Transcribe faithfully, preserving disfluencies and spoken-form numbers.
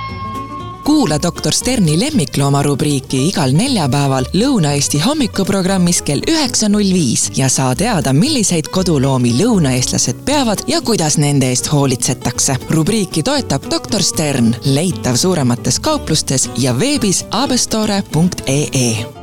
Kuula doktor Sterni lemmiklooma rubriiki igal neljapäeval Lõuna-Eesti hommikuprogrammis kell üheksa null viis ja saa teada, milliseid koduloomi lõunaeestlased peavad ja kuidas nende eest hoolitsetakse. Rubriiki toetab doktor Stern, leitav suuremates kauplustes ja veebis abestore punkt ee.